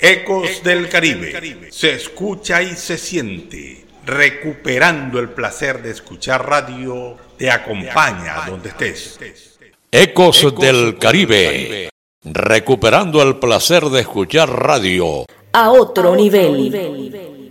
Ecos del Caribe. Se escucha y se siente. Recuperando el placer de escuchar radio, te acompaña donde estés. Ecos del Caribe. Recuperando el placer de escuchar radio a otro nivel.